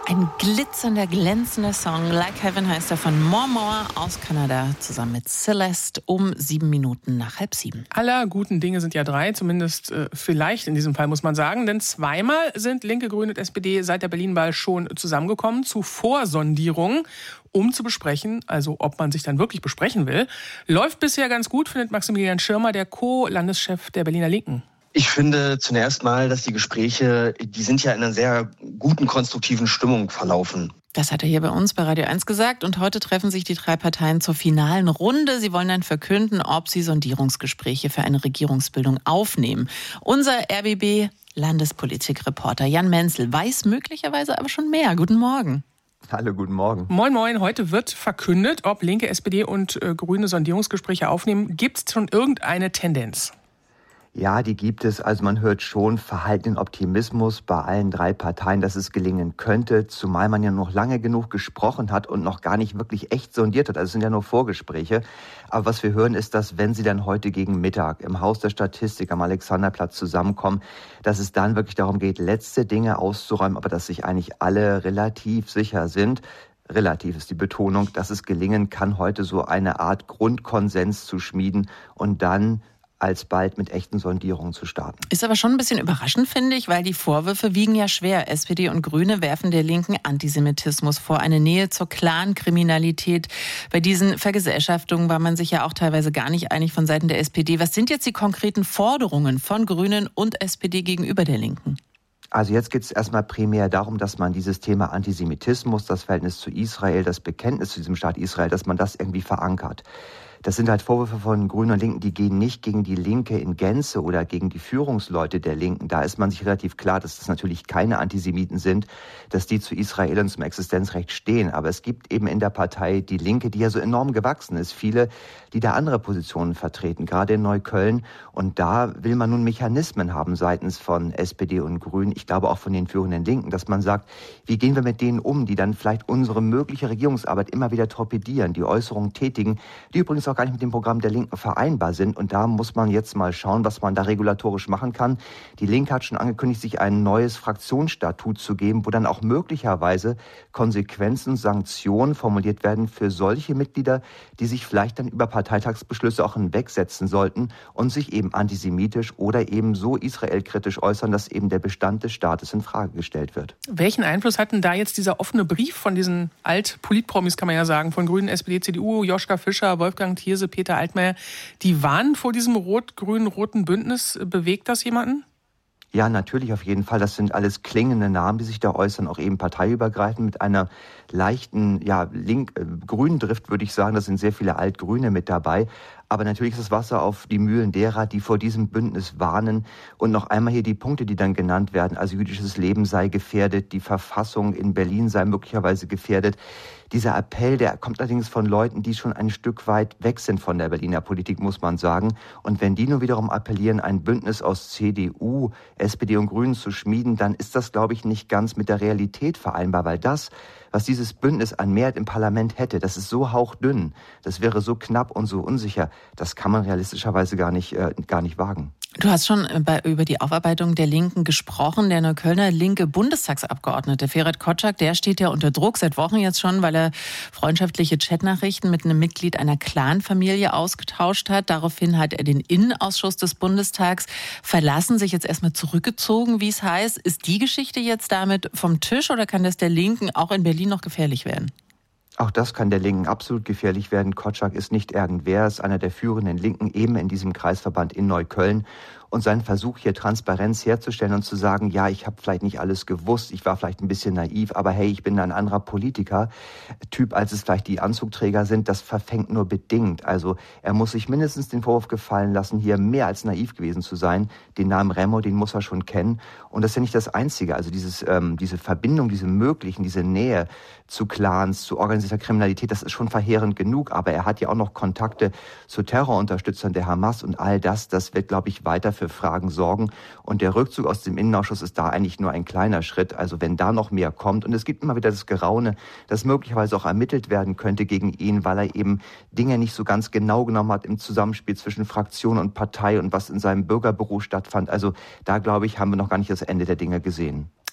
Ein glitzernder, glänzender Song. Like Heaven heißt er von More More aus Kanada, zusammen mit Celeste um 7:07. Aller guten Dinge sind ja drei, zumindest vielleicht in diesem Fall, muss man sagen. Denn zweimal sind Linke, Grüne und SPD seit der Berlin-Wahl schon zusammengekommen zu Vorsondierungen, um zu besprechen, also ob man sich dann wirklich besprechen will. Läuft bisher ganz gut, findet Maximilian Schirmer, der Co-Landeschef der Berliner Linken. Ich finde zunächst mal, dass die Gespräche, die sind ja in einer sehr guten, konstruktiven Stimmung verlaufen. Das hat er hier bei uns bei Radio 1 gesagt. Und heute treffen sich die drei Parteien zur finalen Runde. Sie wollen dann verkünden, ob sie Sondierungsgespräche für eine Regierungsbildung aufnehmen. Unser RBB-Landespolitikreporter Jan Menzel weiß möglicherweise aber schon mehr. Guten Morgen. Hallo, guten Morgen. Moin, moin. Heute wird verkündet, ob Linke, SPD und Grüne Sondierungsgespräche aufnehmen. Gibt es schon irgendeine Tendenz? Ja, die gibt es. Also man hört schon verhaltenen Optimismus bei allen drei Parteien, dass es gelingen könnte, zumal man ja noch lange genug gesprochen hat und noch gar nicht wirklich echt sondiert hat. Also es sind ja nur Vorgespräche. Aber was wir hören ist, dass wenn sie dann heute gegen Mittag im Haus der Statistik am Alexanderplatz zusammenkommen, dass es dann wirklich darum geht, letzte Dinge auszuräumen, aber dass sich eigentlich alle relativ sicher sind. Relativ ist die Betonung, dass es gelingen kann, heute so eine Art Grundkonsens zu schmieden und dann alsbald mit echten Sondierungen zu starten. Ist aber schon ein bisschen überraschend, finde ich, weil die Vorwürfe wiegen ja schwer. SPD und Grüne werfen der Linken Antisemitismus vor, eine Nähe zur Clankriminalität. Bei diesen Vergesellschaftungen war man sich ja auch teilweise gar nicht einig von Seiten der SPD. Was sind jetzt die konkreten Forderungen von Grünen und SPD gegenüber der Linken? Also jetzt geht es erstmal primär darum, dass man dieses Thema Antisemitismus, das Verhältnis zu Israel, das Bekenntnis zu diesem Staat Israel, dass man das irgendwie verankert. Das sind halt Vorwürfe von Grünen und Linken, die gehen nicht gegen die Linke in Gänze oder gegen die Führungsleute der Linken. Da ist man sich relativ klar, dass das natürlich keine Antisemiten sind, dass die zu Israel und zum Existenzrecht stehen. Aber es gibt eben in der Partei die Linke, die ja so enorm gewachsen ist. Viele, die da andere Positionen vertreten, gerade in Neukölln. Und da will man nun Mechanismen haben seitens von SPD und Grünen, ich glaube auch von den führenden Linken, dass man sagt, wie gehen wir mit denen um, die dann vielleicht unsere mögliche Regierungsarbeit immer wieder torpedieren, die Äußerungen tätigen, die übrigens auch gar nicht mit dem Programm der Linken vereinbar sind. Und da muss man jetzt mal schauen, was man da regulatorisch machen kann. Die Linke hat schon angekündigt, sich ein neues Fraktionsstatut zu geben, wo dann auch möglicherweise Konsequenzen, Sanktionen formuliert werden für solche Mitglieder, die sich vielleicht dann über Parteitagsbeschlüsse auch hinwegsetzen sollten und sich eben antisemitisch oder eben so israelkritisch äußern, dass eben der Bestand des Staates in Frage gestellt wird. Welchen Einfluss hat denn da jetzt dieser offene Brief von diesen Alt-Politpromis, kann man ja sagen, von Grünen, SPD, CDU, Joschka Fischer, Wolfgang Thierse, Peter Altmaier, die warnen vor diesem rot-grün-roten Bündnis? Bewegt das jemanden? Ja, natürlich auf jeden Fall. Das sind alles klingende Namen, die sich da äußern, auch eben parteiübergreifend mit einer leichten, grünen Drift, würde ich sagen. Da sind sehr viele Altgrüne mit dabei. Aber natürlich ist das Wasser auf die Mühlen derer, die vor diesem Bündnis warnen. Und noch einmal hier die Punkte, die dann genannt werden. Also jüdisches Leben sei gefährdet, die Verfassung in Berlin sei möglicherweise gefährdet. Dieser Appell, der kommt allerdings von Leuten, die schon ein Stück weit weg sind von der Berliner Politik, muss man sagen. Und wenn die nun wiederum appellieren, ein Bündnis aus CDU, SPD und Grünen zu schmieden, dann ist das, glaube ich, nicht ganz mit der Realität vereinbar, weil das, was dieses Bündnis an Mehrheit im Parlament hätte, das ist so hauchdünn, das wäre so knapp und so unsicher, das kann man realistischerweise gar nicht wagen. Du hast schon über die Aufarbeitung der Linken gesprochen. Der Neuköllner linke Bundestagsabgeordnete Ferit Kotschak, der steht ja unter Druck seit Wochen jetzt schon, weil er freundschaftliche Chatnachrichten mit einem Mitglied einer Clanfamilie ausgetauscht hat. Daraufhin hat er den Innenausschuss des Bundestags verlassen, sich jetzt erstmal zurückgezogen, wie es heißt. Ist die Geschichte jetzt damit vom Tisch oder kann das der Linken auch in Berlin noch gefährlich werden? Auch das kann der Linken absolut gefährlich werden. Kotschak ist nicht irgendwer, ist einer der führenden Linken eben in diesem Kreisverband in Neukölln. Und sein Versuch, hier Transparenz herzustellen und zu sagen, ja, ich habe vielleicht nicht alles gewusst, ich war vielleicht ein bisschen naiv, aber hey, ich bin ein anderer Politiker-Typ, als es vielleicht die Anzugträger sind, das verfängt nur bedingt. Also er muss sich mindestens den Vorwurf gefallen lassen, hier mehr als naiv gewesen zu sein. Den Namen Remo, den muss er schon kennen. Und das ist ja nicht das Einzige. Also diese Verbindung, diese Nähe zu Clans, zu organisierter Kriminalität, das ist schon verheerend genug. Aber er hat ja auch noch Kontakte zu Terrorunterstützern der Hamas und all das wird, glaube ich, weiter für Fragen sorgen. Und der Rückzug aus dem Innenausschuss ist da eigentlich nur ein kleiner Schritt. Also wenn da noch mehr kommt, und es gibt immer wieder das Geraune, dass möglicherweise auch ermittelt werden könnte gegen ihn, weil er eben Dinge nicht so ganz genau genommen hat im Zusammenspiel zwischen Fraktion und Partei und was in seinem Bürgerbüro stattfand. Also da, glaube ich, haben wir noch gar nicht das Ende der Dinge gesehen.